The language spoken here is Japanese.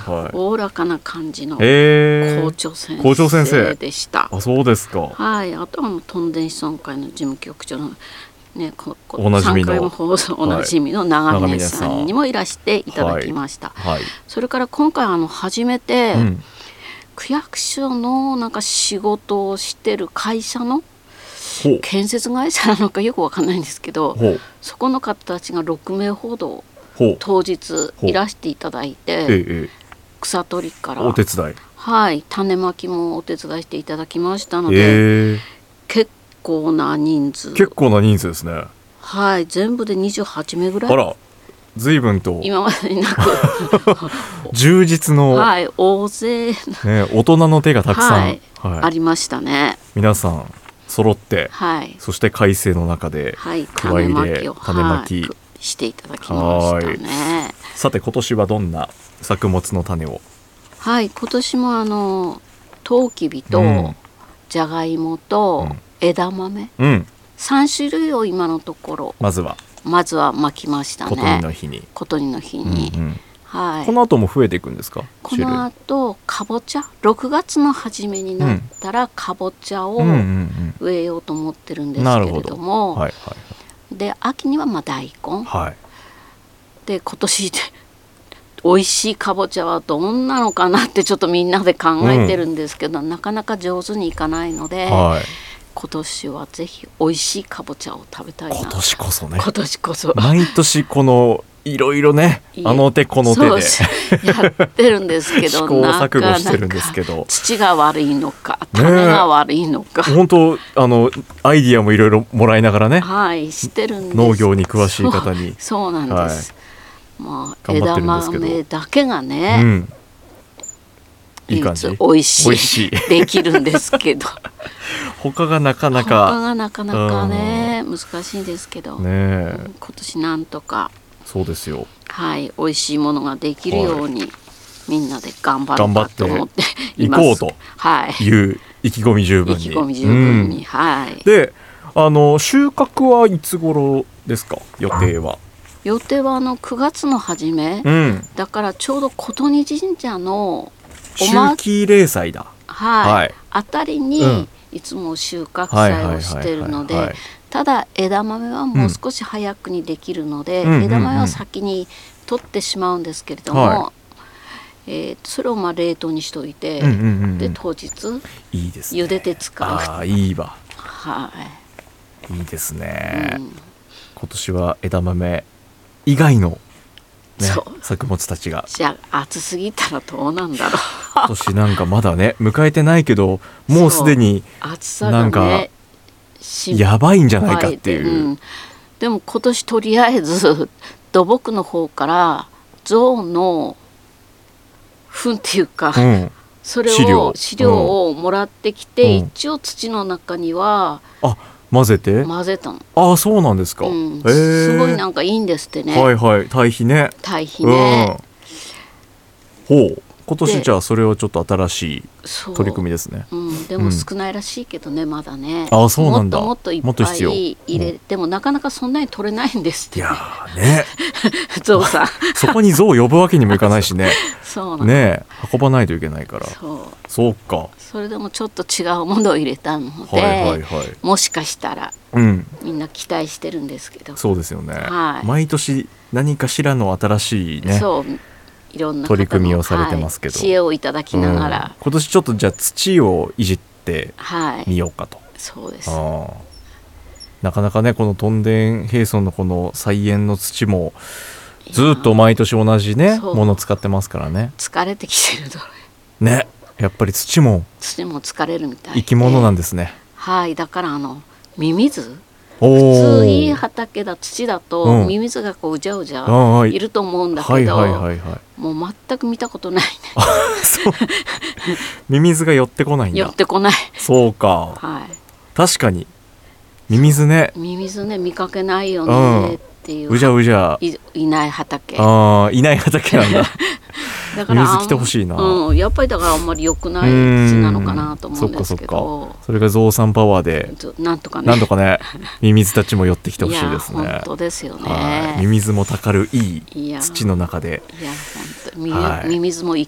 はい、 おおらかな感じの校長先生でした。 あ、そうですか。 はい、あとはトンデン子孫会の事務局長のね、 おなじみの 3回も放送おなじみの長峰さんにもいらしていただきました。 はいはい、 それから今回初めて、区役所のなんか仕事をしてる会社の建設会社なのかよくわかんないんですけど、そこの方たちが6名ほど当日いらしていただいて、草取りからお手伝い、 はい、種まきもお手伝いしていただきましたので、結構な人数ですね。 はい、全部で28名ぐらい。 あら、随分と今までになく充実の、 はい、大勢、 大人の手がたくさん、 ありましたね。 皆さん揃って、そして快晴の中で、 種まきを種まきしていただきましたね。 さて今年はどんな作物の種を？ はい、今年もトウキビとじゃがいもと枝豆、3種類を今のところまずは巻きましたね。ことにの日に、はい、この後も増えていくんですか？ この後かぼちゃ、6月の初めになったらかぼちゃを植えようと思ってるんですけれども、で秋には大根、で今年で美味しいかぼちゃはどんなのかなってちょっとみんなで考えてるんですけど、なかなか上手にいかないので、今年はぜひ美味しいかぼちゃを食べたいな。今年こそね。今年こそ。 毎年このいろいろね、あの手この手でやってるんですけど、 試行錯誤してるんですけど、 土が悪いのか種が悪いのか、 本当アイディアもいろいろもらいながらね、 してるんです。 農業に詳しい方に。 そうなんです。枝豆だけがね、 いい感じ、 美味しいできるんですけど他がなかなかね、難しいんですけど、今年なんとかそうですよ、 美味しいものができるように、みんなで頑張ろうと思っています。 行こうという意気込み十分に。で、収穫はいつ頃ですか？予定は 9月の初め、だからちょうど琴似神社の秋季例祭だ、 あたりにいつも収穫祭をしてるので、ただ枝豆はもう少し早くにできるので、枝豆は先に取ってしまうんですけれども、それを冷凍にしといて、で当日茹でて使う。 いいわ。いいですね。今年は枝豆以外の作物たちが。 じゃあ暑すぎたらどうなんだろう。 今年なんかまだね迎えてないけど、もうすでになんかやばいんじゃないかっていう。 でも今年とりあえず土木の方から象の糞っていうか、それを飼料をもらってきて、一応土の中には混ぜたの。そうなんですか。 すごいなんかいいんですってね。 堆肥ね。今年じゃあそれをちょっと新しい取り組みですね。 でも少ないらしいけどね、まだね。 そうなんだ。 もっといっぱい入れてもなかなかそんなに取れないんですってね。ゾウさんそこにゾウ呼ぶわけにもいかないしね。ね、運ばないといけないから。そうか。 それでもちょっと違うものを入れたので、もしかしたらみんな期待してるんですけど。 そうですよね。毎年何かしらの新しいね、 いろんな取り組みをされてますけど、 知恵をいただきながら、 今年ちょっとじゃあ土をいじってみようかと。 そうです。 なかなかね、このトンデン平村のこの菜園の土もずっと毎年同じねものを使ってますからね。 疲れてきてるだろうね。やっぱり土も疲れるみたい生き物なんですね。 だからミミズ、普通いい畑だ土だとミミズがこううじゃうじゃいると思うんだけど、もう全く見たことないね。 ミミズが寄ってこないんだ。 寄ってこない。 そうか。確かにミミズね見かけないよねっていう。 うじゃうじゃいない畑。 いない畑なんだ。 だから水来てほしいな。 やっぱりだからあんまり良くない土なのかなと思うんですけど。 それがゾウさんパワーでなんとかねミミズたちも寄ってきてほしいですね。 本当ですよね。 ミミズもたかるいい土の中で。 本当ミミズも生